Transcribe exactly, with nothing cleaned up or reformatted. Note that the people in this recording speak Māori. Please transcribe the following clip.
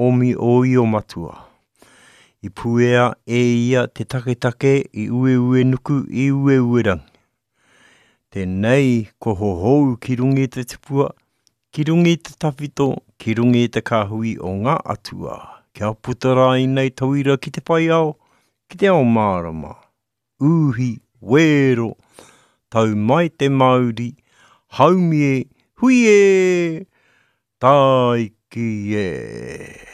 omi o i o matua. I puea e ia te take take i ue ue nuku i ue ue rangi. Tēnei ko hohou ki rungi te tipua, ki rungi te tawhito, ki rungi te kahui o ngā atua. Kia putara i nei tauira ki te pai ao, ki te ao mārama. Uhi, wero, tau mai te Māori, haumie, hui e, tai ki e.